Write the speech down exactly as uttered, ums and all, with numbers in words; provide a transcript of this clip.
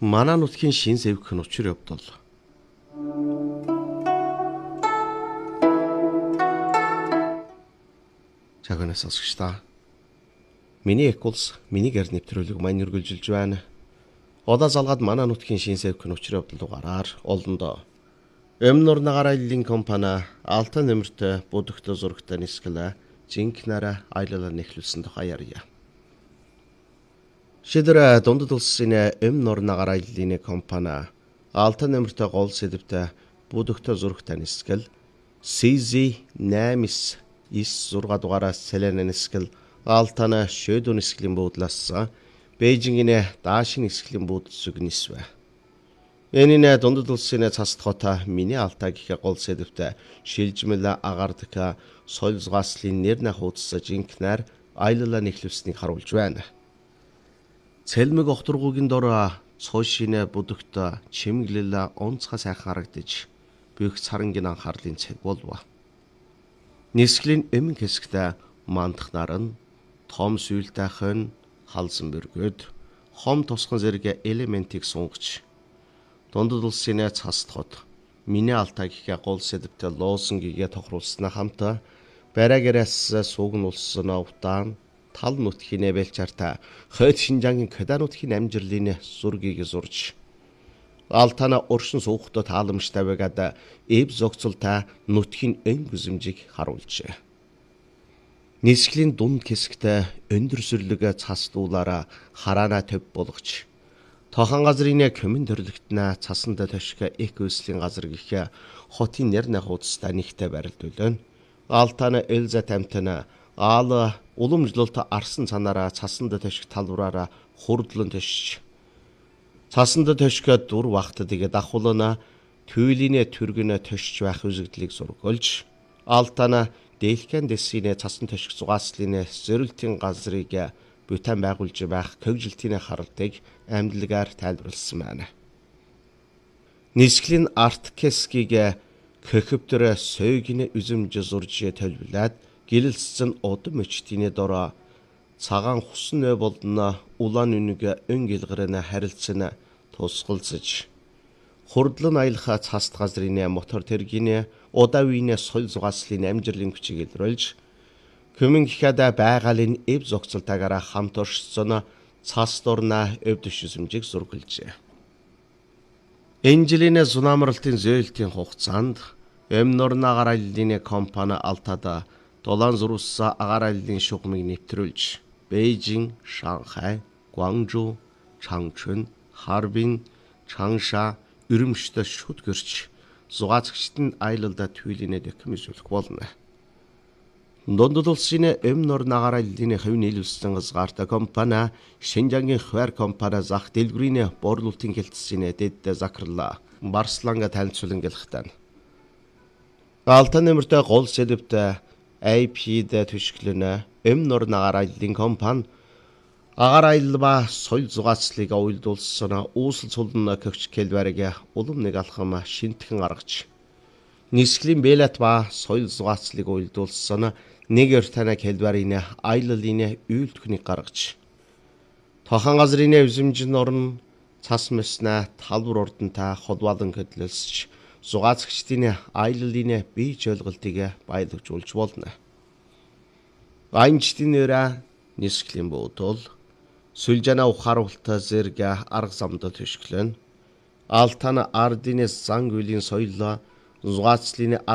Манай нутгийн шин сэвх нь учир явдал. Чагнаас асгчта. Миний экулс миний гэр нэвтрүүлэг маань үргэлжилж байна. Удаа залгаад манай нутгийн шин сэвх нь учир явдал дугаараар олондоо. Өмнөр нагарааллын компани алтан нэмэртэй будагтай зурагтай нисгэлээ жинкнараа аялалаар нэхлүүлсэн тухай ярья. Шидэр дундад улсын өмнөр нагарааллын компани алтан нэмэртэй гол сэдвтэй будагтай зурагтай нисгэл си зет восемь ис шесть дугаараас сэлэн нисгэл алтана шөдөн нисгэлийн буудлаас Бээжингийн даашин нисгэлийн буудал зүг нисвэ. Энийн дундад улсын цастхота миний алтаа гэх гол сэдвтэй шилжмэл агаардаг соёл зугааслын нэрнэ хуудас жинкнаар аялалаа нэхлүүлснийг харуулж байна. Цэлмэг охторгуугийн дор цоошин будагт чимэглэл онцгой сайхан харагдаж бүх царангийн анхаарлын цэг болов. Нисгэлийн өмнө хэсэгт мандах наран, том сүйэлтэйхэн халсан бэргэд, хом тусган зэрэг элементийг сунгаж дундад улсын цастхот миний алтаа гэх гол сэдвтэй лоосингийг тохируулснаа хамт бараагаас суугнуулсан утаан тал нутгийн бэлчарта хойд Шинжаангийн Када нутгийн амжилтын зургийг зурж алтана уршин суухтай тааламжтай байгаад эв зогцолтой нутгийн өн гүзэмжийг харуулжээ. Нисгэлийн дунд хэсэгт өндөр сүрлэг цастуулаараа хараана төв болгож тохон газрын комин төрлөгтнө цасанд тошиг экослийн газар гэх хотын нэр нахуудастай нэгтэй барилдуулна. Алтана элза тамтана аал уламжлалт арсан цанаараа цасанд тошиг талбараараа хурдлан тошиж цасанд тошиг дур вахтдыг дахуулна түйлийн түргэн тошиж байх үзэгдлийг зургуулж алтана Дэлхэн дэсийн цасан тошиг зугааслын зөрөлтийн газрыг бүтэн байгуулж байх көгжилтийн харалтыг амьдлагаар тайлбарласан байна. Нисгэлийн арткескийг көхөвтөр сойгийн үзэмж зурж төлөвлөд гэлэлцсэн удам өчтийн дор цагаан хусан болдно улаан үнэг өн гэлгэрэн харилцсан тусгалзаж хурдлан аялах цаст газрын мотор тэргийн удавын соёл зугааслын амжилтын хүчийг илрүүлж көмөн гэхэд байгалийн эв зогцолтойгоор хамт оршсон цас дорна өвдөш үзэмжийг зургалжээ. Энэ жилийн зунамралтын зөөлтийн хугацаанд өмнөр нагарааллын компани алтада долоон зурвас агарааллын шугамыг нэвтрүүлж Бээжин, Шанхай, Гуанчжоу, Чангчун, Харбин, Чангша Үрэмштэй шүд гэрч зугаацчдын аялалда түйлийн дэхэм үзүүлэх болно. Дундад улсын өмнөр нагарааллын хэв нийлүүлсэн газгаартай компани Шинжаангийн хуваар компани зах дэлгүүрийн борлуулалтын хэлтсийн дэд захирлаа Барсланга танилцуулан гэлхтэн. Алтан нэмэртэй гол сэдвтэй эй пи-д төшөглөнө өмнөр нагарааллын компани агаар аялал ба соёл зугаацлыг уйлдуулсан үүсэл цулн көгч келбарыг улам нэг алхам шинтгэн гаргаж нисгэлийн бэлэт ба соёл зугаацлыг уйлдуулсан нэг өртана келбарын аяллын үйлдвэрийг гаргаж тохон газрын үзэмжин орн цас мэснэ талбар урдантай холбоолон хөдлөлсөж зугаацчдын аяллын бие жолголтыг баялагжуулж болно. Аянчдын нэрэ нисгэлийн буудал Сүлжана ухааруулт зэрэг арга замд төшөглөн алтана ардын зан үйлийн соёл зугаацлын